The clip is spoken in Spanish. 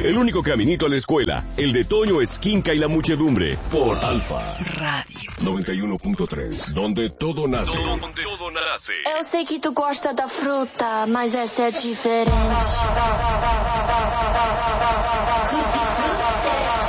El único caminito a la escuela, el de Toño Esquinca y la muchedumbre. Por Alfa Radio 91.3, donde todo nace. Donde todo nace. Eu sei que tu gosta da fruta, mas essa é diferente. Tutti frutti.